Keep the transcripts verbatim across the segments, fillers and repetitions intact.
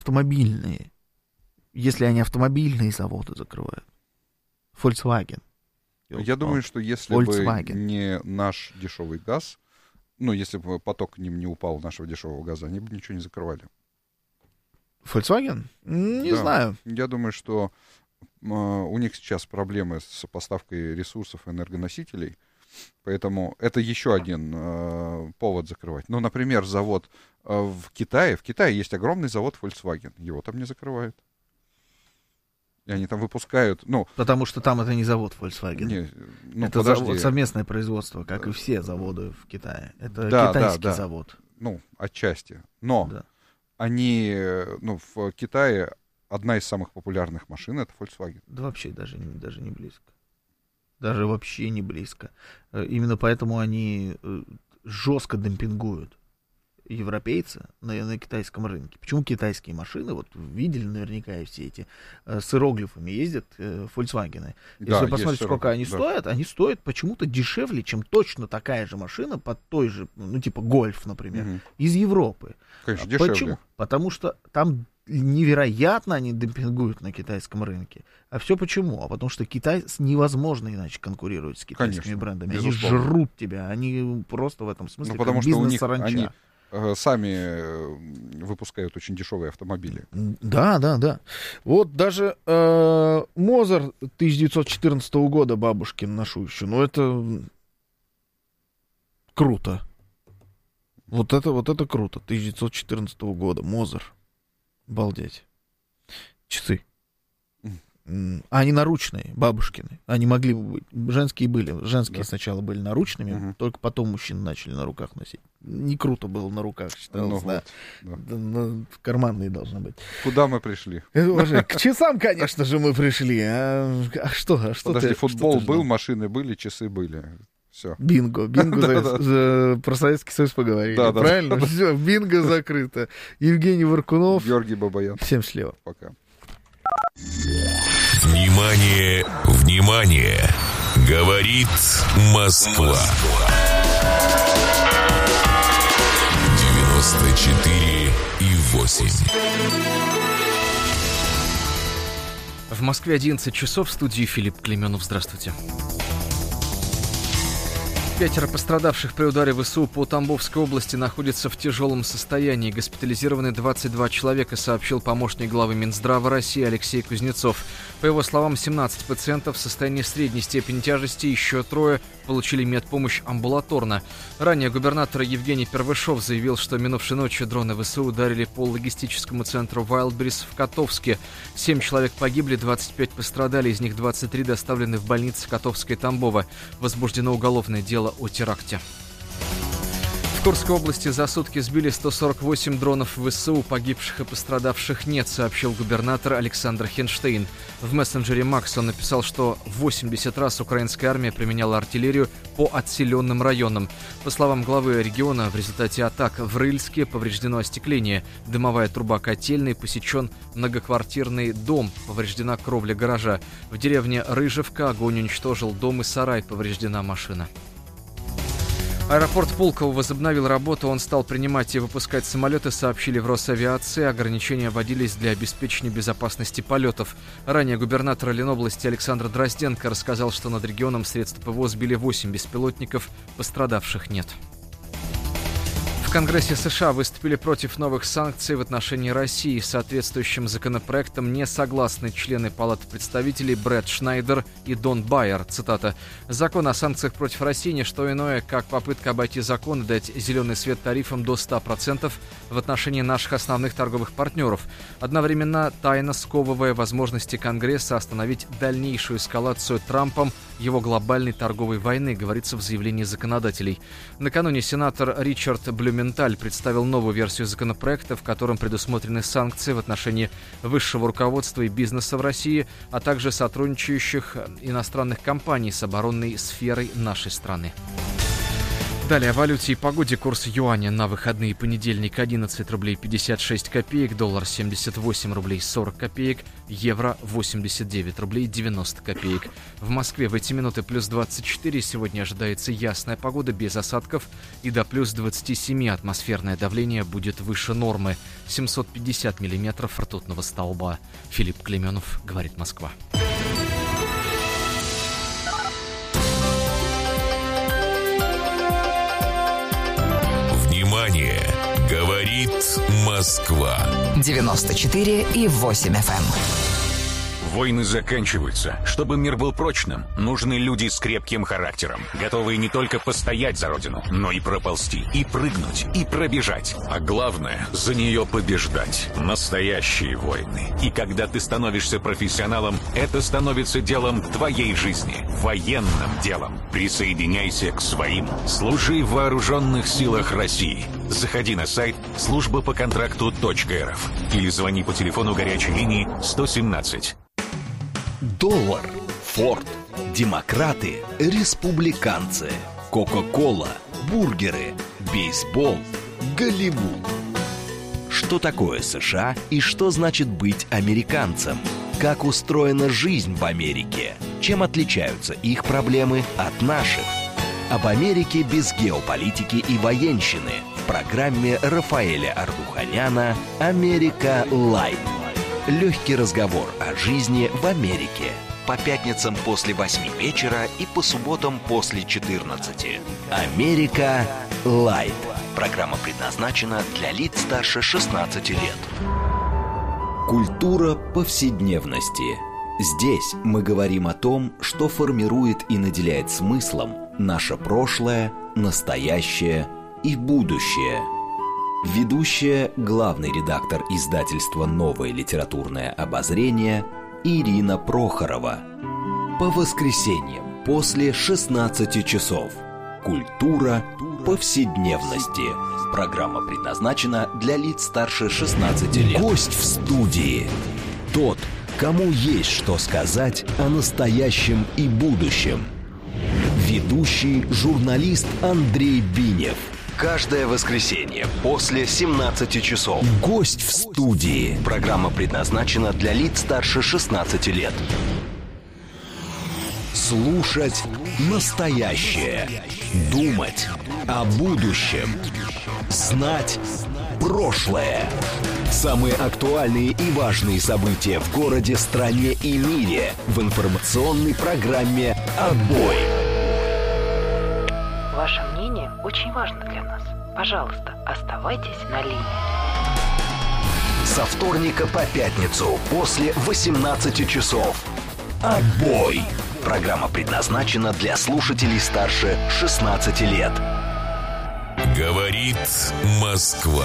автомобильные, если они автомобильные заводы закрывают. Volkswagen. Я думаю, что если Volkswagen. бы не наш дешевый газ, ну, если бы поток к ним не упал нашего дешевого газа, они бы ничего не закрывали. Volkswagen? Не Да. знаю. Я думаю, что э, у них сейчас проблемы с поставкой ресурсов энергоносителей, поэтому это еще один э, повод закрывать. Ну, например, завод э, в Китае. В Китае есть огромный завод Volkswagen. Его там не закрывают. И они там выпускают, ну... Потому что там это не завод Volkswagen. Не, ну, это подожди. завод, совместное производство, как и все заводы в Китае. Это да, китайский да, да. завод. Ну, отчасти. Но Да. они, ну, в Китае одна из самых популярных машин — это Volkswagen. Да вообще даже, не- даже не близко. Даже вообще не близко. Э, Именно поэтому они э, жестко демпингуют европейца на, на китайском рынке. Почему китайские машины, вот видели наверняка и все эти э, с иероглифами ездят, э, Volkswagen. Если Да, вы есть посмотрите, сколько иероглиф, они да. стоят, они стоят почему-то дешевле, чем точно такая же машина под той же, ну типа Гольф, например, Мгм. из Европы. Конечно, А дешевле. Почему? Потому что там невероятно они демпингуют на китайском рынке. А все почему? А потому что Китай с- невозможно иначе конкурировать с китайскими Конечно, брендами. безусловно. Они жрут тебя, они просто в этом смысле Ну, как потому что у них бизнес-саранча. они э, сами э, выпускают очень дешевые автомобили. Да, да, да. Вот даже э, Мозер тысяча девятьсот четырнадцатого года бабушкин ношу еще. Ну, это круто. Вот это, вот это круто. тысяча девятьсот четырнадцатого года. Мозер. Обалдеть. Часы. М, А они наручные, бабушкины. Они могли бы быть. Женские были. Женские Да. сначала были наручными, Мгм. только потом мужчины начали на руках носить. Не круто было на руках, считалось, Ну да. вот, да. Да, ну, карманные должны быть. Куда мы пришли? Это уже к часам, конечно же, мы пришли. А, а что? А что Подожди, ты, футбол что ты был, ждал? машины были, часы были. Все. Бинго, бинго, за- Да-да. за- про Советский Союз поговорили. Да-да. Правильно? Все, бинго закрыто. Евгений Варкунов. Георгий Бабаян. Всем слева. Пока. Внимание, внимание! Говорит Москва. девяносто четыре и восемь. В Москве одиннадцать часов, в студии Филипп Клеменов. Здравствуйте. Пятеро пострадавших при ударе ВСУ по Тамбовской области находятся в тяжелом состоянии. Госпитализированы двадцать два человека, сообщил помощник главы Минздрава России Алексей Кузнецов. По его словам, семнадцать пациентов в состоянии средней степени тяжести, еще трое получили медпомощь амбулаторно. Ранее губернатор Евгений Первышов заявил, что минувшей ночью дроны ВСУ ударили по логистическому центру Wildberries в Котовске. Семь человек погибли, двадцать пять пострадали, из них двадцать три доставлены в больницы Котовска и Тамбова. Возбуждено уголовное дело о теракте. В Курской области за сутки сбили сто сорок восемь дронов ВСУ, погибших и пострадавших нет, сообщил губернатор Александр Хенштейн. В мессенджере Макс он написал, что восемьдесят раз украинская армия применяла артиллерию по отселенным районам. По словам главы региона, в результате атак в Рыльске повреждено остекление, дымовая труба котельной, посечен многоквартирный дом, повреждена кровля гаража. В деревне Рыжевка огонь уничтожил дом и сарай, повреждена машина. Аэропорт Пулково возобновил работу, он стал принимать и выпускать самолеты, сообщили в Росавиации. Ограничения вводились для обеспечения безопасности полетов. Ранее губернатор Ленобласти Александр Дрозденко рассказал, что над регионом средств ПВО сбили восемь беспилотников, пострадавших нет. В Конгрессе США выступили против новых санкций в отношении России. С соответствующим законопроектом не согласны члены Палаты представителей Брэд Шнайдер и Дон Байер. Цитата. «Закон о санкциях против России не что иное, как попытка обойти закон и дать зеленый свет тарифам до ста процентов в отношении наших основных торговых партнеров, одновременно тайно сковывая возможности Конгресса остановить дальнейшую эскалацию Трампом его глобальной торговой войны», говорится в заявлении законодателей. Накануне сенатор Ричард Блюменталь представил новую версию законопроекта, в котором предусмотрены санкции в отношении высшего руководства и бизнеса в России, а также сотрудничающих иностранных компаний с оборонной сферой нашей страны. Далее о валюте и погоде. Курс юаня на выходные: понедельник одиннадцать рублей пятьдесят шесть копеек, доллар семьдесят восемь рублей сорок копеек, евро восемьдесят девять рублей девяносто копеек. В Москве в эти минуты плюс двадцать четыре, сегодня ожидается ясная погода без осадков и до плюс двадцать семь атмосферное давление будет выше нормы, семьсот пятьдесят миллиметров ртутного столба. Филипп Клеменов, говорит Москва. Внимание! Говорит Москва. девяносто четыре и восемь эф эм. Войны заканчиваются. Чтобы мир был прочным, нужны люди с крепким характером, готовые не только постоять за родину, но и проползти, и прыгнуть, и пробежать. А главное, за нее побеждать. Настоящие войны. И когда ты становишься профессионалом, это становится делом твоей жизни. Военным делом. Присоединяйся к своим. Служи в вооруженных силах России. Заходи на сайт служба по контракту точка эр эф или звони по телефону горячей линии сто семнадцать. Доллар, Форд, демократы, республиканцы, Кока-кола, бургеры, бейсбол, Голливуд. Что такое США и что значит быть американцем? Как устроена жизнь в Америке? Чем отличаются их проблемы от наших? Об Америке без геополитики и военщины в программе Рафаэля Ардуханяна «Америка Лайт». Легкий разговор о жизни в Америке. По пятницам после восьми вечера и по субботам после четырнадцати. «Америка Лайт». Программа предназначена для лиц старше шестнадцати лет. Культура повседневности. Здесь мы говорим о том, что формирует и наделяет смыслом наше прошлое, настоящее и будущее. Ведущая, главный редактор издательства «Новое литературное обозрение» Ирина Прохорова. По воскресеньям после шестнадцати часов. Культура повседневности. Программа предназначена для лиц старше шестнадцати лет. Гость в студии. Тот, кому есть что сказать о настоящем и будущем. Ведущий журналист Андрей Бинев. Каждое воскресенье после семнадцати часов. Гость в студии. Программа предназначена для лиц старше шестнадцати лет. Слушать настоящее. Думать о будущем. Знать прошлое. Самые актуальные и важные события в городе, стране и мире в информационной программе «Отбой». Ваше мнение очень важно для нас. Пожалуйста, оставайтесь на линии. Со вторника по пятницу после восемнадцати часов. «Отбой». Программа предназначена для слушателей старше шестнадцати лет. Говорит Москва.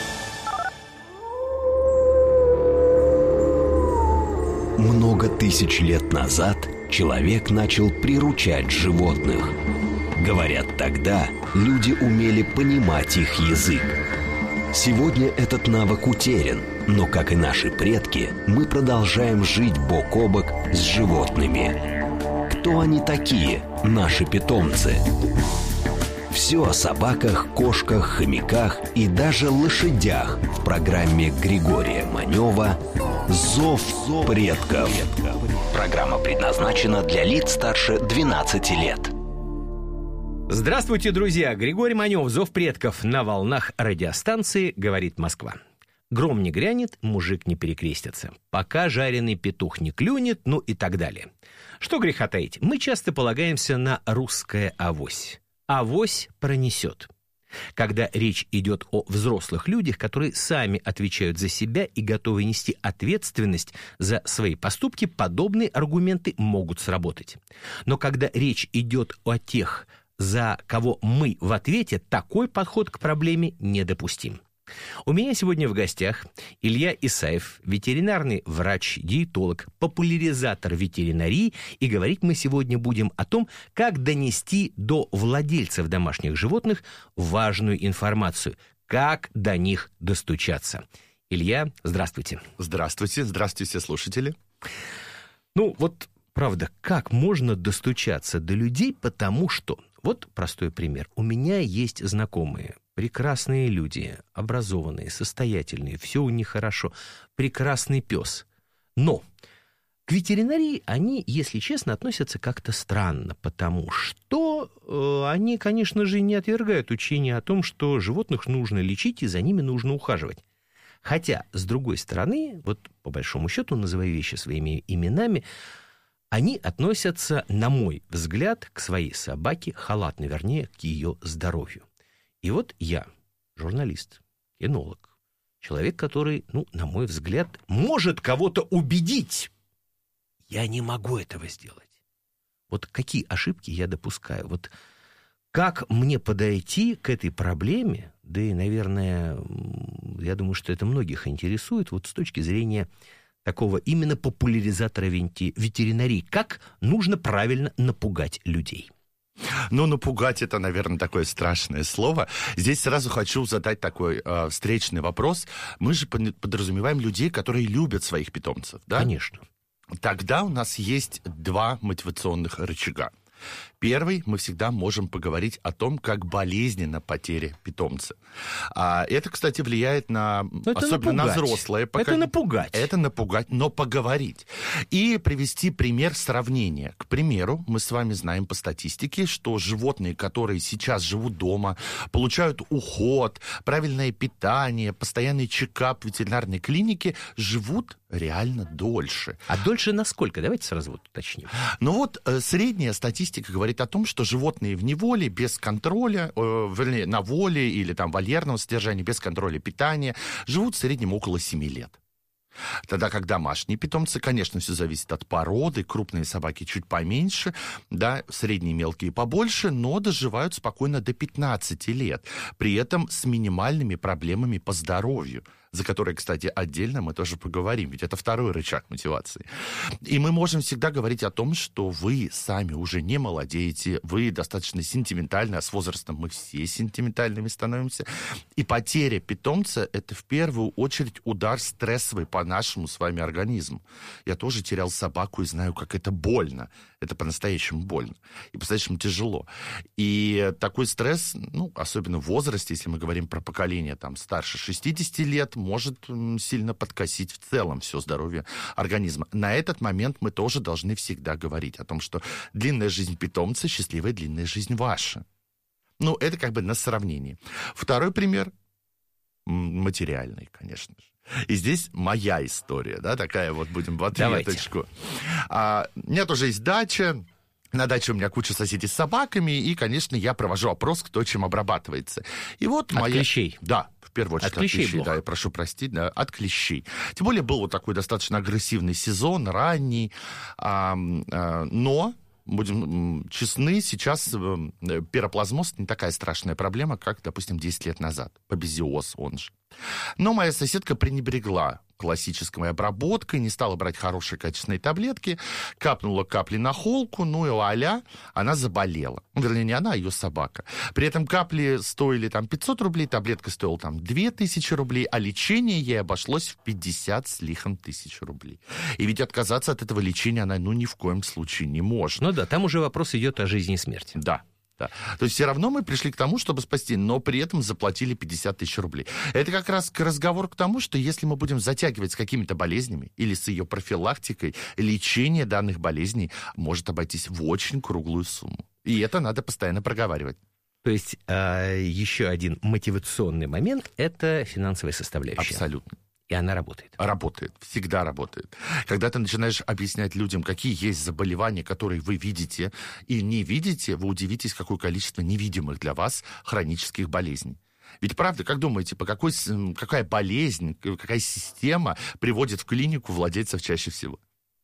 Много тысяч лет назад человек начал приручать животных. Говорят, тогда люди умели понимать их язык. Сегодня этот навык утерян, но, как и наши предки, мы продолжаем жить бок о бок с животными. Кто они такие, наши питомцы? Все о собаках, кошках, хомяках и даже лошадях в программе Григория Манева «Зов предков». Программа предназначена для лиц старше двенадцати лет. Здравствуйте, друзья! Григорий Манев, «Зов предков» на волнах радиостанции «Говорит Москва». Гром не грянет, мужик не перекрестится. Пока жареный петух не клюнет, ну и так далее. Что греха таить, мы часто полагаемся на русское авось. Авось пронесет. Когда речь идет о взрослых людях, которые сами отвечают за себя и готовы нести ответственность за свои поступки, подобные аргументы могут сработать. Но когда речь идет о тех, за кого мы в ответе, такой подход к проблеме недопустим. У меня сегодня в гостях Илья Исаев, ветеринарный врач, диетолог, популяризатор ветеринарии, и говорить мы сегодня будем о том, как донести до владельцев домашних животных важную информацию, как до них достучаться. Илья, здравствуйте. Здравствуйте, здравствуйте, слушатели. Ну вот, правда, как можно достучаться до людей, потому что Вот простой пример. У меня есть знакомые, прекрасные люди, образованные, состоятельные, все у них хорошо, прекрасный пес. Но к ветеринарии они, если честно, относятся как-то странно, потому что э, они, конечно же, не отвергают учение о том, что животных нужно лечить и за ними нужно ухаживать. Хотя, с другой стороны, вот по большому счету, называя вещи своими именами, они относятся, на мой взгляд, к своей собаке халатно, вернее, к ее здоровью. И вот я, журналист, кинолог, человек, который, ну, на мой взгляд, может кого-то убедить. Я не могу этого сделать. Вот какие ошибки я допускаю? Вот как мне подойти к этой проблеме, да и, наверное, я думаю, что это многих интересует, вот с точки зрения такого именно популяризатора ветеринарии. Как нужно правильно напугать людей? Ну, напугать — это, наверное, такое страшное слово. Здесь сразу хочу задать такой э, встречный вопрос. Мы же подразумеваем людей, которые любят своих питомцев, да? Конечно. Тогда у нас есть два мотивационных рычага. Первый, мы всегда можем поговорить о том, как болезненна потеря питомца. А это, кстати, влияет на, особенно напугать. на взрослое поколение. Это напугать. Это напугать, но поговорить. И привести пример сравнения. К примеру, мы с вами знаем по статистике, что животные, которые сейчас живут дома, получают уход, правильное питание, постоянный чекап в ветеринарной клинике, живут реально дольше. А дольше насколько? Давайте сразу вот уточним. Ну вот, э, средняя статистика говорит о том, что животные в неволе, без контроля, э, вернее, на воле или там вольерного содержания, без контроля питания, живут в среднем около семи лет. Тогда как домашние питомцы, конечно, все зависит от породы, крупные собаки чуть поменьше, да, средние мелкие побольше, но доживают спокойно до пятнадцати лет, при этом с минимальными проблемами по здоровью, за которые, кстати, отдельно мы тоже поговорим, ведь это второй рычаг мотивации. И мы можем всегда говорить о том, что вы сами уже не молодеете, вы достаточно сентиментальны, а с возрастом мы все сентиментальными становимся, и потеря питомца — это в первую очередь удар стрессовый по нашему с вами организму. Я тоже терял собаку и знаю, как это больно. Это по-настоящему больно. И по-настоящему тяжело. И такой стресс, ну, особенно в возрасте, если мы говорим про поколение там, старше шестидесяти лет, может сильно подкосить в целом все здоровье организма. На этот момент мы тоже должны всегда говорить о том, что длинная жизнь питомца, счастливая длинная жизнь ваша. Ну, это как бы на сравнении. Второй пример материальный, конечно же. И здесь моя история, да, такая вот, будем в ответочку. А, у меня тоже есть дача. На даче у меня куча соседей с собаками, и, конечно, я провожу опрос, кто чем обрабатывается. И вот от моя... клещей? Да, в первую очередь от клещей, от клещей, да, я прошу простить, да, от клещей. Тем более был вот такой достаточно агрессивный сезон, ранний, а, а, но... Будем честны, сейчас пироплазмоз не такая страшная проблема, как, допустим, десять лет назад. Бабезиоз, он же. Но моя соседка пренебрегла классической обработкой, не стала брать хорошие качественные таблетки, капнула капли на холку, ну и вуаля, она заболела. Ну, вернее, не она, а ее собака. При этом капли стоили там пятьсот рублей, таблетка стоила там две тысячи рублей, а лечение ей обошлось в пятьдесят с лихом тысяч рублей. И ведь отказаться от этого лечения она, ну, ни в коем случае не может. Ну да, там уже вопрос идет о жизни и смерти. Да. Да. То есть все равно мы пришли к тому, чтобы спасти, но при этом заплатили пятьдесят тысяч рублей. Это как раз разговор к тому, что если мы будем затягивать с какими-то болезнями или с ее профилактикой, лечение данных болезней может обойтись в очень круглую сумму. И это надо постоянно проговаривать. То есть э, еще один мотивационный момент – это финансовая составляющая. Абсолютно. И она работает. Работает, всегда работает. Когда ты начинаешь объяснять людям, какие есть заболевания, которые вы видите и не видите, вы удивитесь, какое количество невидимых для вас хронических болезней. Ведь правда, как думаете, по какой, какая болезнь, какая система приводит в клинику владельцев чаще всего?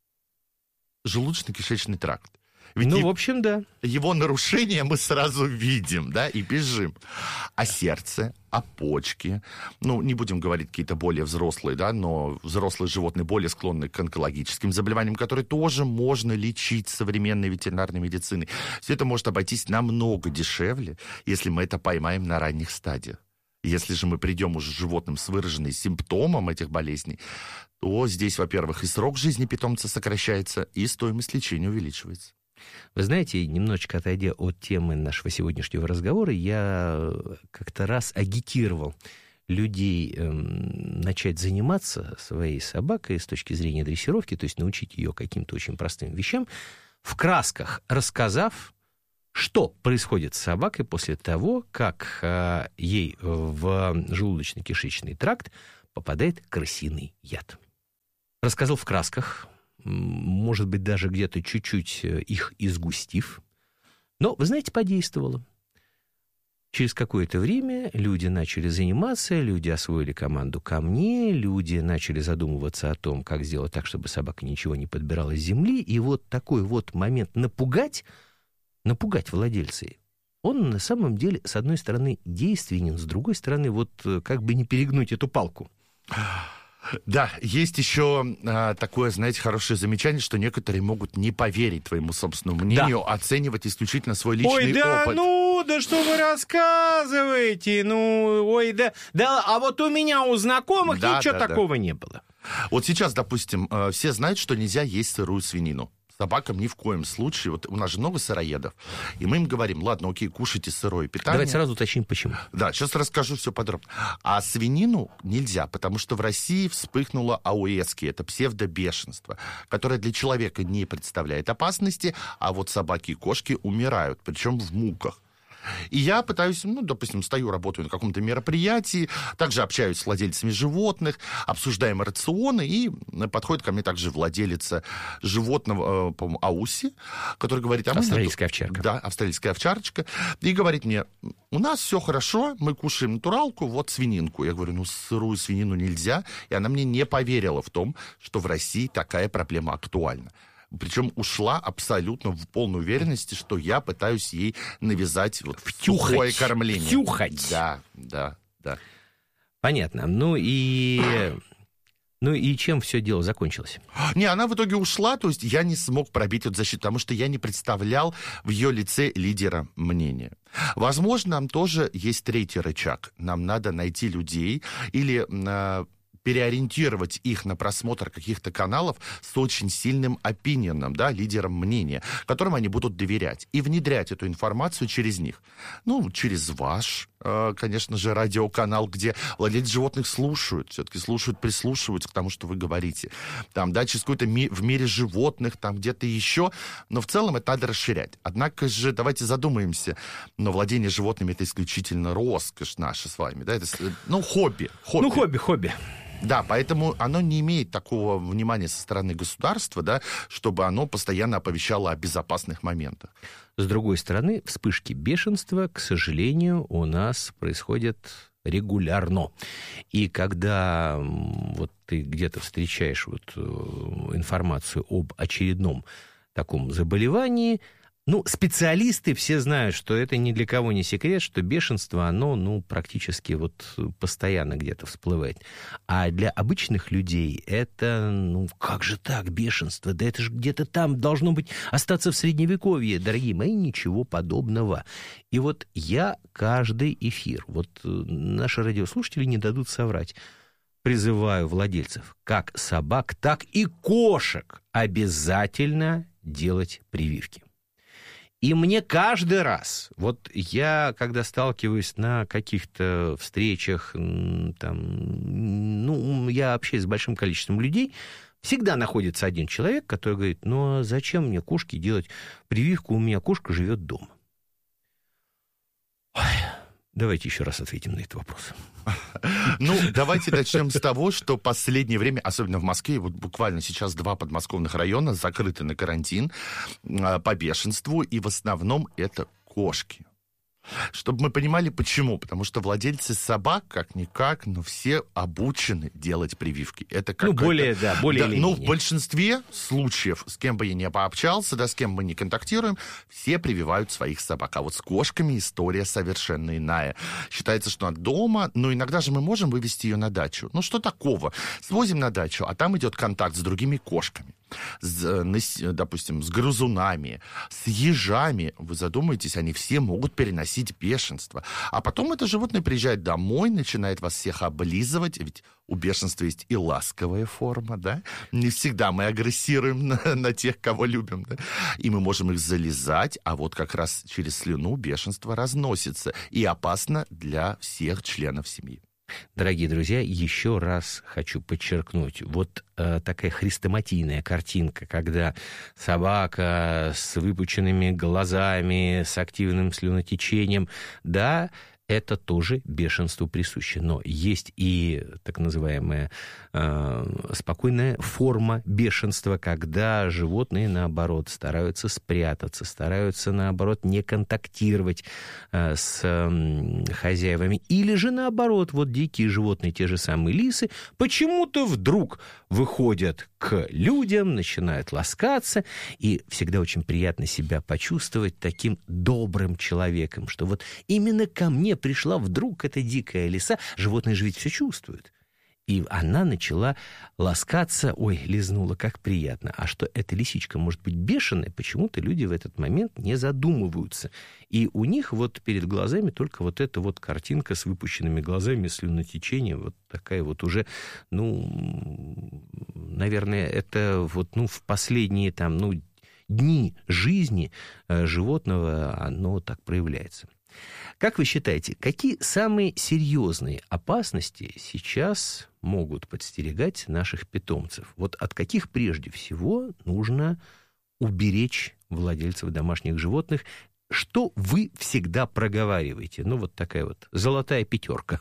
Желудочно-кишечный тракт. Ведь ну, и, в общем, да. Его нарушение мы сразу видим, да, и бежим. А сердце, а почки, ну, не будем говорить какие-то более взрослые, да, но взрослые животные более склонны к онкологическим заболеваниям, которые тоже можно лечить современной ветеринарной медициной. Все это может обойтись намного дешевле, если мы это поймаем на ранних стадиях. Если же мы придем уже животным с выраженным симптомом этих болезней, то здесь, во-первых, и срок жизни питомца сокращается, и стоимость лечения увеличивается. Вы знаете, немножечко отойдя от темы нашего сегодняшнего разговора, я как-то раз агитировал людей э, начать заниматься своей собакой с точки зрения дрессировки, то есть научить ее каким-то очень простым вещам, в красках рассказав, что происходит с собакой после того, как э, ей в желудочно-кишечный тракт попадает крысиный яд. Рассказал в красках, может быть, даже где-то чуть-чуть их изгустив, но, вы знаете, подействовало. Через какое-то время люди начали заниматься, люди освоили команду ко мне, люди начали задумываться о том, как сделать так, чтобы собака ничего не подбирала с земли. И вот такой вот момент напугать, напугать владельцей, он на самом деле, с одной стороны, действенен, с другой стороны, вот как бы не перегнуть эту палку. Да, есть еще а, такое, знаете, хорошее замечание, что некоторые могут не поверить твоему собственному мнению, да. оценивать исключительно свой личный ой, да, опыт. ну, да что вы рассказываете, ну, ой, да, да, а вот у меня, у знакомых да, ничего да, такого да. не было. Вот сейчас, допустим, все знают, что нельзя есть сырую свинину. Собакам ни в коем случае. Вот у нас же много сыроедов. И мы им говорим, ладно, окей, кушайте сырое питание. Давайте сразу уточним, почему. Да, сейчас расскажу все подробно. А свинину нельзя, потому что в России вспыхнуло АОСки, это псевдобешенство, которое для человека не представляет опасности, а вот собаки и кошки умирают, причем в муках. И я пытаюсь, ну, допустим, стою, работаю на каком-то мероприятии, также общаюсь с владельцами животных, обсуждаем рационы, и подходит ко мне также владелица животного, по-моему, Ауси, который говорит... А австралийская овчарка. Да, австралийская овчарочка. И говорит мне, у нас все хорошо, мы кушаем натуралку, вот свининку. Я говорю, ну, сырую свинину нельзя. И она мне не поверила в том, что в России такая проблема актуальна. Причем ушла абсолютно в полной уверенности, что я пытаюсь ей навязать вот сухое кормление. Втюхать. Да, да, да. Понятно. Ну и... Ну и чем все дело закончилось? Не, она в итоге ушла, то есть я не смог пробить эту защиту, потому что я не представлял в ее лице лидера мнения. Возможно, нам тоже есть третий рычаг. Нам надо найти людей или... переориентировать их на просмотр каких-то каналов с очень сильным опинионом, да, лидером мнения, которым они будут доверять, и внедрять эту информацию через них. Ну, через ваш, э, конечно же, радиоканал, где владельцы животных слушают, все-таки слушают, прислушиваются к тому, что вы говорите. Там, да, через какой-то ми- в мире животных, там где-то еще, но в целом это надо расширять. Однако же, давайте задумаемся, но владение животными — это исключительно роскошь наша с вами, да, это, ну, хобби. хобби. Ну, хобби, хобби. Да, поэтому оно не имеет такого внимания со стороны государства, да, чтобы оно постоянно оповещало о безопасных моментах. С другой стороны, вспышки бешенства, к сожалению, у нас происходят регулярно. И когда вот ты где-то встречаешь вот информацию об очередном таком заболевании, ну, специалисты все знают, что это ни для кого не секрет, что бешенство, оно, ну, практически вот постоянно где-то всплывает. А для обычных людей это, ну, как же так, бешенство? Да это же где-то там должно быть, остаться в Средневековье, дорогие мои, ничего подобного. И вот я каждый эфир, вот наши радиослушатели не дадут соврать, призываю владельцев как собак, так и кошек обязательно делать прививки. И мне каждый раз, вот я, когда сталкиваюсь на каких-то встречах, там, ну, я общаюсь с большим количеством людей, всегда находится один человек, который говорит, ну, а зачем мне кошке делать прививку, у меня кошка живет дома. Ой, давайте еще раз ответим на этот вопрос. Ну, давайте начнем с того, что последнее время, особенно в Москве, вот буквально сейчас два подмосковных района закрыты на карантин по бешенству, и в основном это кошки. Чтобы мы понимали, почему. Потому что владельцы собак, как-никак, но все обучены делать прививки. Это ну, более, да, более да, или ну, менее. в большинстве случаев, с кем бы я ни пообщался, да, с кем мы не контактируем, все прививают своих собак. А вот с кошками история совершенно иная. Считается, что она дома, но иногда же мы можем вывести ее на дачу. Ну, что такого? Свозим на дачу, а там идет контакт с другими кошками. С, допустим, с грызунами, с ежами. Вы задумаетесь, они все могут переносить переносить бешенство. А потом это животное приезжает домой, начинает вас всех облизывать, ведь у бешенства есть и ласковая форма, да? Не всегда мы агрессируем на, на тех, кого любим, да? И мы можем их зализать, а вот как раз через слюну бешенство разносится и опасно для всех членов семьи. Дорогие друзья, еще раз хочу подчеркнуть, вот э, такая хрестоматийная картинка, когда собака с выпученными глазами, с активным слюнотечением, да, это тоже бешенству присуще. Но есть и так называемая э, спокойная форма бешенства, когда животные, наоборот, стараются спрятаться, стараются, наоборот, не контактировать э, с э, хозяевами. Или же, наоборот, вот дикие животные, те же самые лисы, почему-то вдруг выходят к людям, начинают ласкаться, и всегда очень приятно себя почувствовать таким добрым человеком, что вот именно ко мне пришла вдруг эта дикая лиса, животные же ведь все чувствуют. И она начала ласкаться, ой, лизнула, как приятно. А что эта лисичка может быть бешеная, почему-то люди в этот момент не задумываются. И у них вот перед глазами только вот эта вот картинка с выпущенными глазами, слюнотечением, вот такая вот уже, ну, наверное, это вот, ну, в последние там, ну, дни жизни животного оно так проявляется. Как вы считаете, какие самые серьезные опасности сейчас могут подстерегать наших питомцев? Вот от каких прежде всего нужно уберечь владельцев домашних животных? Что вы всегда проговариваете? Ну, вот такая вот золотая пятерка.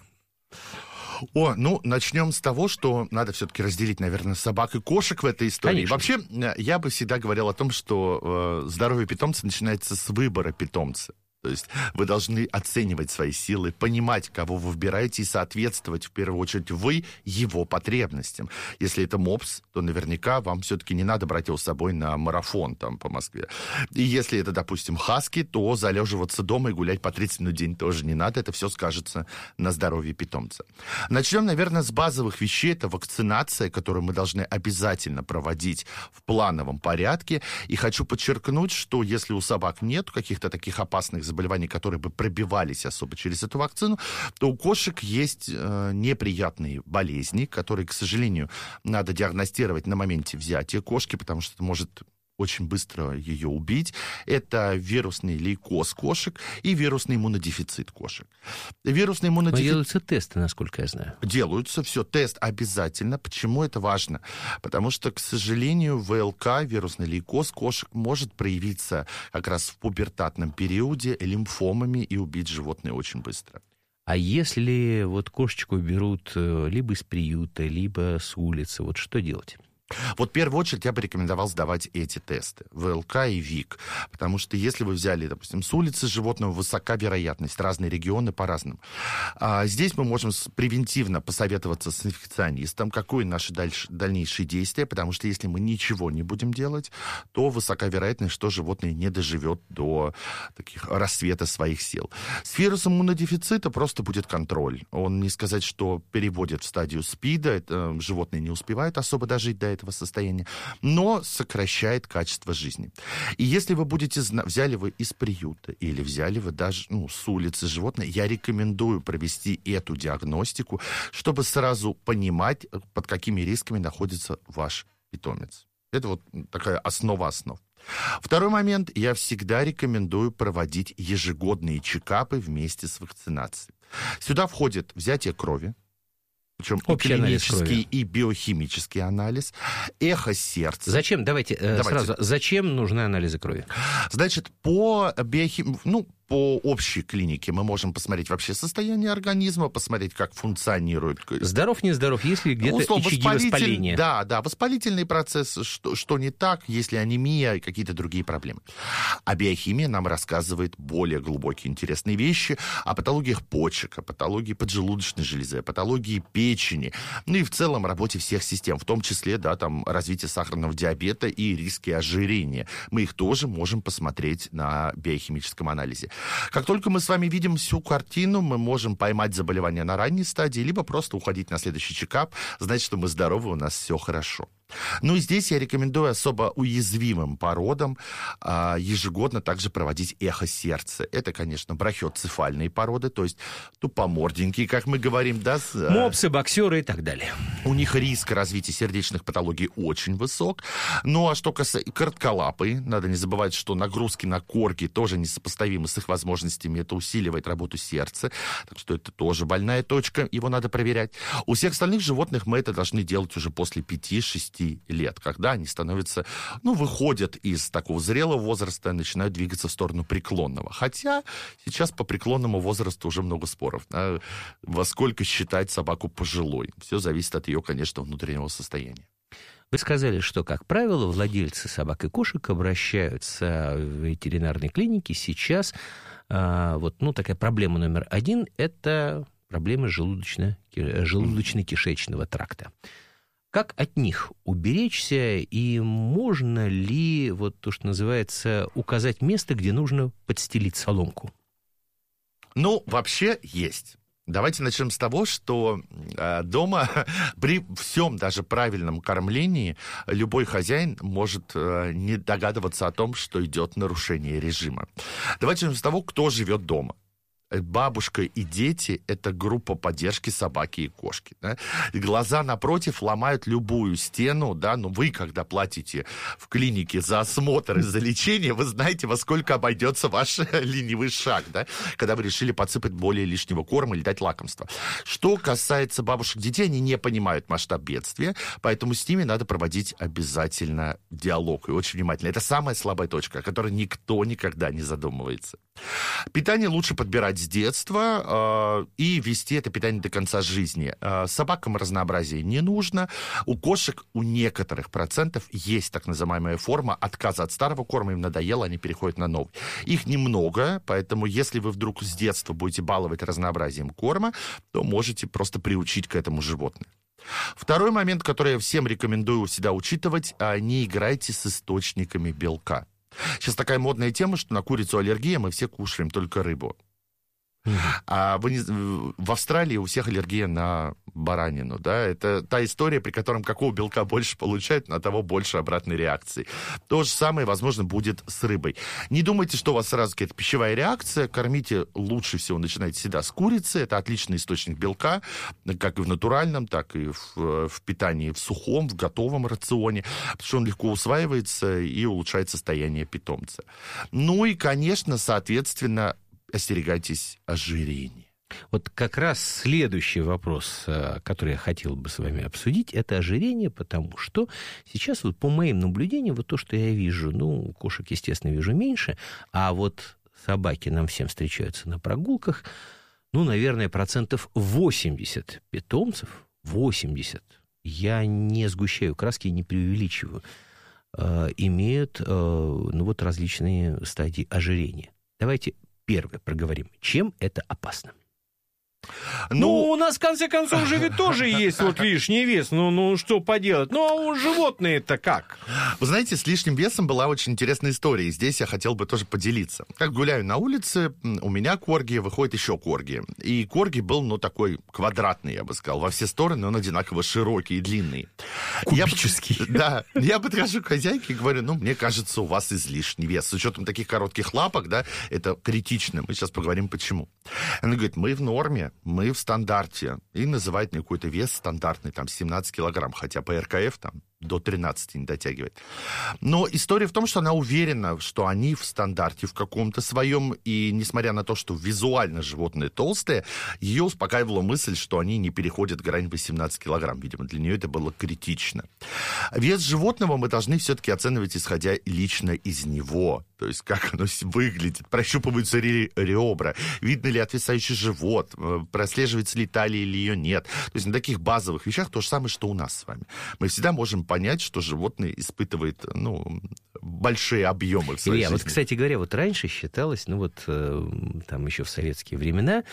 О, ну, начнем с того, что надо все-таки разделить, наверное, собак и кошек в этой истории. Конечно. Вообще, я бы всегда говорил о том, что э, здоровье питомца начинается с выбора питомца. То есть вы должны оценивать свои силы, понимать, кого вы выбираете, и соответствовать, в первую очередь, вы его потребностям. Если это мопс, то наверняка вам все-таки не надо брать его с собой на марафон там, по Москве. И если это, допустим, хаски, то залеживаться дома и гулять по тридцать минут в день тоже не надо. Это все скажется на здоровье питомца. Начнем, наверное, с базовых вещей. Это вакцинация, которую мы должны обязательно проводить в плановом порядке. И хочу подчеркнуть, что если у собак нет каких-то таких опасных заболеваний, заболеваний, которые бы пробивались особо через эту вакцину, то у кошек есть э, неприятные болезни, которые, к сожалению, надо диагностировать на моменте взятия кошки, потому что это может очень быстро ее убить. Это вирусный лейкоз кошек и вирусный иммунодефицит кошек. Вирусный иммунодефицит... Но делаются тесты, насколько я знаю. Делаются, все, тест обязательно. Почему это важно? Потому что, к сожалению, ВЛК, вирусный лейкоз кошек, может проявиться как раз в пубертатном периоде лимфомами и убить животное очень быстро. А если вот кошечку берут либо из приюта, либо с улицы, вот что делать? Вот в первую очередь я бы рекомендовал сдавать эти тесты, ВЛК и ВИК, потому что если вы взяли, допустим, с улицы животного, высока вероятность, разные регионы по-разному. А здесь мы можем превентивно посоветоваться с инфекционистом, какое наши дальше, дальнейшие действия, потому что если мы ничего не будем делать, то высока вероятность, что животное не доживет до таких рассвета своих сил. С вирусом иммунодефицита просто будет контроль. Он, не сказать, что переводит в стадию СПИДа, это, животные не успевают особо дожить до этого состояния, но сокращает качество жизни. И если вы будете, взяли вы из приюта или взяли вы даже ну, с улицы животное, я рекомендую провести эту диагностику, чтобы сразу понимать, под какими рисками находится ваш питомец. Это вот такая основа основ. Второй момент. Я всегда рекомендую проводить ежегодные чекапы вместе с вакцинацией. Сюда входит взятие крови, причем и клинический, и биохимический анализ, эхо сердца. Зачем? Давайте, Давайте. сразу. Зачем нужны анализы крови? Значит, по биохим... ну, по общей клинике мы можем посмотреть вообще состояние организма, посмотреть, как функционирует... Здоров, не здоров, есть ли где-то Условно, очаги воспаления? Да, да, воспалительный процесс, что, что не так, есть ли анемия и какие-то другие проблемы. А биохимия нам рассказывает более глубокие интересные вещи о патологиях почек, о патологии поджелудочной железы, о патологии печени, ну и в целом работе всех систем, в том числе, да, там, развитие сахарного диабета и риски ожирения. Мы их тоже можем посмотреть на биохимическом анализе. Как только мы с вами видим всю картину, мы можем поймать заболевание на ранней стадии, либо просто уходить на следующий чекап, значит, что мы здоровы, у нас все хорошо. Ну и здесь я рекомендую особо уязвимым породам а, ежегодно также проводить эхо сердца. Это, конечно, брахиоцефальные породы, то есть тупоморденькие, как мы говорим, да? С, а... Мопсы, боксеры и так далее. У них риск развития сердечных патологий очень высок. Ну а что касается коротколапые, надо не забывать, что нагрузки на корги тоже несопоставимы с их возможностями. Это усиливает работу сердца, так что это тоже больная точка, его надо проверять. У всех остальных животных мы это должны делать уже после пяти-шести лет, когда они становятся, ну, выходят из такого зрелого возраста и начинают двигаться в сторону преклонного. Хотя сейчас по преклонному возрасту уже много споров. Да? Во сколько считать собаку пожилой? Все зависит от ее, конечно, внутреннего состояния. Вы сказали, что, как правило, владельцы собак и кошек обращаются в ветеринарные клиники. Сейчас а, вот, ну, такая проблема номер один – это проблема желудочно- желудочно-кишечного тракта. Как от них уберечься, и можно ли, вот то, что называется, указать место, где нужно подстелить соломку? Ну, вообще есть. Давайте начнем с того, что э, дома при всем даже правильном кормлении любой хозяин может э, не догадываться о том, что идет нарушение режима. Давайте начнем с того, кто живет дома. Бабушка и дети – это группа поддержки собаки и кошки. Да? Глаза напротив ломают любую стену. Да? Но вы, когда платите в клинике за осмотр и за лечение, вы знаете, во сколько обойдется ваш ленивый шаг, да? Когда вы решили подсыпать более лишнего корма или дать лакомство. Что касается бабушек и детей, они не понимают масштаб бедствия, поэтому с ними надо проводить обязательно диалог. И очень внимательно. Это самая слабая точка, о которой никто никогда не задумывается. Питание лучше подбирать с детства э, и вести это питание до конца жизни. Э, собакам разнообразие не нужно. У кошек у некоторых процентов есть так называемая форма отказа от старого корма, им надоело, они переходят на новый. Их немного, поэтому если вы вдруг с детства будете баловать разнообразием корма, то можете просто приучить к этому животное. Второй момент, который я всем рекомендую всегда учитывать, не играйте с источниками белка. Сейчас такая модная тема, что на курицу аллергия, мы все кушаем только рыбу. А вы не, в Австралии у всех аллергия на баранину, да, это та история, при котором какого белка больше получают, на того больше обратной реакции. То же самое, возможно, будет с рыбой. Не думайте, что у вас сразу какая-то пищевая реакция, кормите лучше всего, начинайте всегда с курицы, это отличный источник белка, как и в натуральном, так и в, в питании в сухом, в готовом рационе, потому что он легко усваивается и улучшает состояние питомца. Ну и, конечно, соответственно, остерегайтесь ожирения. Вот как раз следующий вопрос, который я хотел бы с вами обсудить, это ожирение, потому что сейчас вот по моим наблюдениям, вот то, что я вижу, ну, кошек, естественно, вижу меньше, а вот собаки нам всем встречаются на прогулках, ну, наверное, процентов восемьдесят питомцев, восемьдесят, я не сгущаю краски и не преувеличиваю, имеют, ну, вот различные стадии ожирения. Давайте первое проговорим. Чем это опасно? Ну, ну, у нас, в конце концов, же ведь тоже есть вот лишний вес. Ну, ну, что поделать? Ну, а у животные-то как? Вы знаете, с лишним весом была очень интересная история. И здесь я хотел бы тоже поделиться. Как гуляю на улице, у меня корги, выходит еще корги. И корги был, ну, такой квадратный, я бы сказал. Во все стороны он одинаково широкий и длинный. Кубический. Я, да. Я подхожу к хозяйке и говорю, ну, мне кажется, у вас излишний вес. С учетом таких коротких лапок, да, это критично. Мы сейчас поговорим, почему. Она говорит, мы в норме. Мы в стандарте. И называет мне какой-то вес стандартный, там, семнадцать килограмм, хотя по эр ка эф там до тринадцати не дотягивает. Но история в том, что она уверена, что они в стандарте в каком-то своем, и несмотря на то, что визуально животные толстые, ее успокаивала мысль, что они не переходят грань восемнадцать килограмм. Видимо, для нее это было критично. Вес животного мы должны все-таки оценивать, исходя лично из него. То есть, как оно выглядит, прощупываются ли ребра, видно ли отвисающий живот, прослеживается ли талия или ее нет. То есть на таких базовых вещах то же самое, что у нас с вами. Мы всегда можем понять, что животное испытывает, ну, большие объемы в своей Илья, жизни. вот, кстати говоря, вот раньше считалось, ну вот э, там еще в советские времена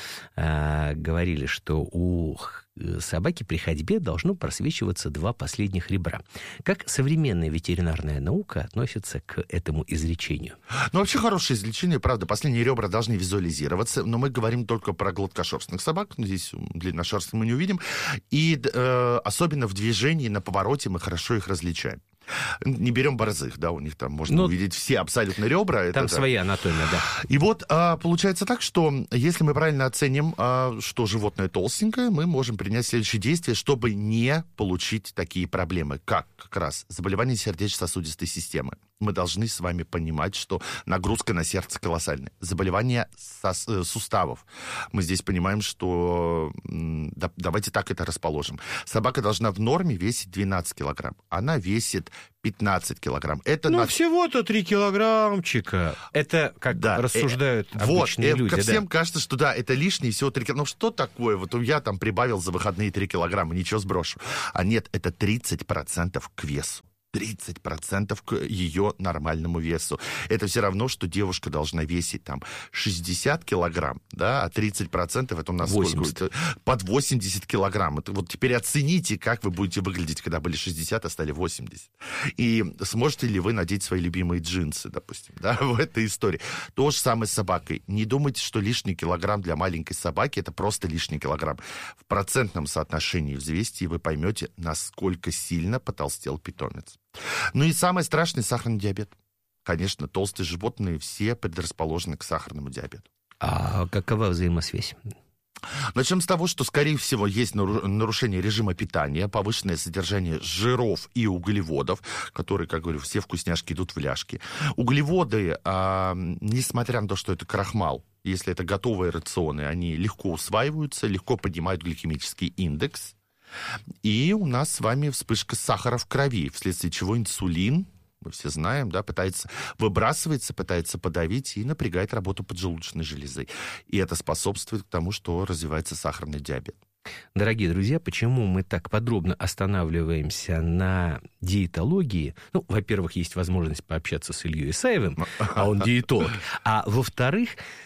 э, говорили, что у собаки при ходьбе должно просвечиваться два последних ребра. Как современная ветеринарная наука относится к этому изречению? Ну, вообще хорошее изречение, правда. Последние ребра должны визуализироваться, но мы говорим только про гладкошерстных собак. Здесь длинношерстных мы не увидим. И э, особенно в движении, на повороте мы хорошо их различаем. Не берем борзых, да, у них там можно ну, увидеть все абсолютно ребра. Там это, своя да. анатомия, да. И вот а, получается так, что если мы правильно оценим, а, что животное толстенькое, мы можем принять следующие действия, чтобы не получить такие проблемы, как как раз заболевание сердечно-сосудистой системы. Мы должны с вами понимать, что нагрузка на сердце колоссальная. Заболевание сос- суставов. Мы здесь понимаем, что... Да, давайте так это расположим. Собака должна в норме весить двенадцать килограмм. Она весит пятнадцать килограмм. Это ну, на... всего-то три килограммчика. Это как да, рассуждают э, обычные вот, люди. Ко всем да. кажется, что да, это лишние всего три килограмма. Ну что такое? Вот я там прибавил за выходные три килограмма, ничего сброшу. А нет, это тридцать процентов к весу. тридцать процентов к ее нормальному весу. Это все равно, что девушка должна весить там шестьдесят килограмм, да, а тридцать процентов это у нас восемьдесят. Сколько? Под восемьдесят килограмм. Это вот теперь оцените, как вы будете выглядеть, когда были шестьдесят, а стали восемьдесят. И сможете ли вы надеть свои любимые джинсы, допустим, да, в этой истории. То же самое с собакой. Не думайте, что лишний килограмм для маленькой собаки это просто лишний килограмм. В процентном соотношении взвесьте, и вы поймете, насколько сильно потолстел питомец. Ну и самое страшное — сахарный диабет. Конечно, толстые животные все предрасположены к сахарному диабету. А какова взаимосвязь? Начнем с того, что, скорее всего, есть нарушение режима питания, повышенное содержание жиров и углеводов, которые, как говорю, все вкусняшки идут в ляжки. Углеводы, а, несмотря на то, что это крахмал, если это готовые рационы, они легко усваиваются, легко поднимают гликемический индекс. И у нас с вами вспышка сахара в крови, вследствие чего инсулин, мы все знаем, да, пытается выбрасывается, пытается подавить и напрягает работу поджелудочной железы. И это способствует к тому, что развивается сахарный диабет. Дорогие друзья, почему мы так подробно останавливаемся на диетологии? Ну, во-первых, есть возможность пообщаться с Ильей Исаевым, а он диетолог. А во-вторых,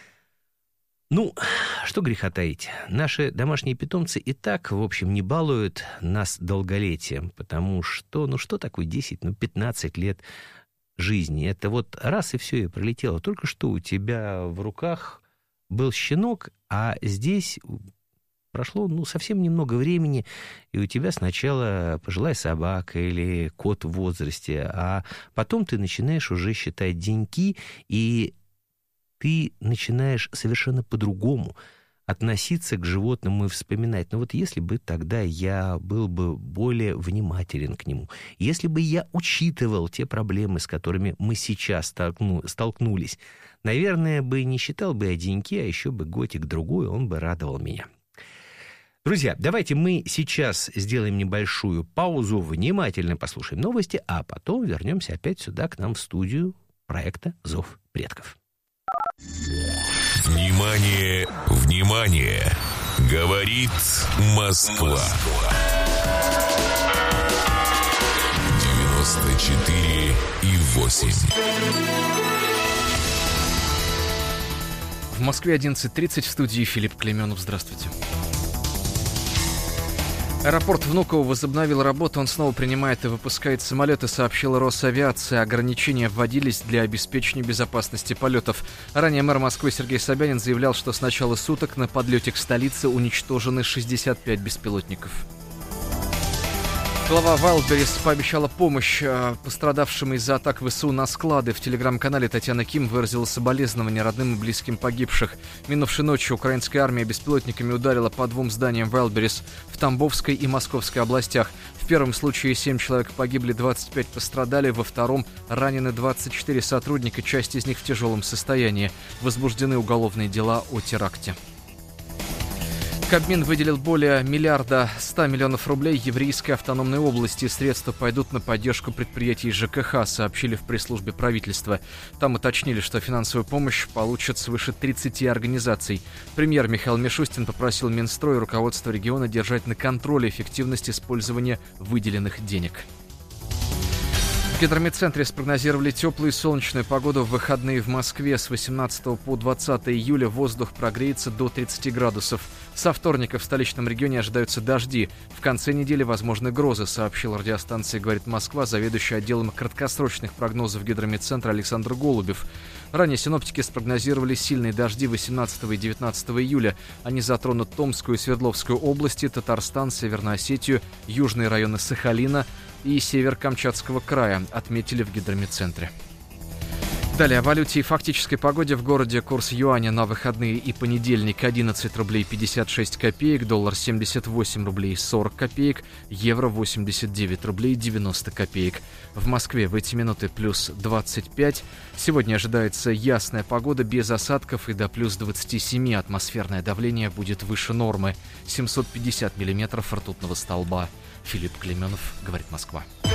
ну, что греха таить, наши домашние питомцы и так, в общем, не балуют нас долголетием, потому что, ну, что такое десять, ну, пятнадцать лет жизни? Это вот раз и все, и пролетело. Только что у тебя в руках был щенок, а здесь прошло, ну, совсем немного времени, и у тебя сначала пожилая собака или кот в возрасте, а потом ты начинаешь уже считать деньки, и ты начинаешь совершенно по-другому относиться к животному и вспоминать. Но вот если бы тогда я был бы более внимателен к нему, если бы я учитывал те проблемы, с которыми мы сейчас столкну, столкнулись, наверное, бы не считал бы я деньки, а еще бы годик-другой, он бы радовал меня. Друзья, давайте мы сейчас сделаем небольшую паузу, внимательно послушаем новости, а потом вернемся опять сюда, к нам в студию проекта «Зов предков». Внимание, внимание! Говорит Москва. девяносто четыре и восемь. В Москве одиннадцать тридцать, в студии Филипп Клеменов. Здравствуйте. Аэропорт Внуково возобновил работу, он снова принимает и выпускает самолеты, сообщила Росавиация. Ограничения вводились для обеспечения безопасности полетов. Ранее мэр Москвы Сергей Собянин заявлял, что с начала суток на подлете к столице уничтожены шестьдесят пять беспилотников. Глава Wildberries пообещала помощь пострадавшим из-за атак ВСУ на склады. В телеграм-канале Татьяна Ким выразила соболезнования родным и близким погибших. Минувшей ночью украинская армия беспилотниками ударила по двум зданиям Wildberries в Тамбовской и Московской областях. В первом случае семь человек погибли, двадцать пять пострадали, во втором ранены двадцать четыре сотрудника, часть из них в тяжелом состоянии. Возбуждены уголовные дела о теракте. Кабмин выделил более миллиарда ста миллионов рублей еврейской автономной области. Средства пойдут на поддержку предприятий ЖКХ, сообщили в пресс-службе правительства. Там уточнили, что финансовую помощь получат свыше тридцати организаций. Премьер Михаил Мишустин попросил Минстрой и руководство региона держать на контроле эффективность использования выделенных денег. В гидрометцентре спрогнозировали теплую и солнечную погоду в выходные в Москве. С восемнадцатого по двадцатое июля воздух прогреется до тридцати градусов. Со вторника в столичном регионе ожидаются дожди. В конце недели возможны грозы, сообщил радиостанции «Говорит Москва» заведующий отделом краткосрочных прогнозов гидрометцентра Александр Голубев. Ранее синоптики спрогнозировали сильные дожди восемнадцатого и девятнадцатого июля. Они затронут Томскую и Свердловскую области, Татарстан, Северную Осетию, южные районы Сахалина и север Камчатского края, отметили в гидрометцентре. Далее о валюте и фактической погоде в городе. Курс юаня на выходные и понедельник одиннадцать рублей пятьдесят шесть копеек, доллар семьдесят восемь рублей сорок копеек, евро восемьдесят девять рублей девяносто копеек. В Москве в эти минуты плюс двадцать пять. Сегодня ожидается ясная погода без осадков и до плюс двадцать семь. Атмосферное давление будет выше нормы. семьсот пятьдесят миллиметров ртутного столба. Филипп Клеменов, «Говорит Москва».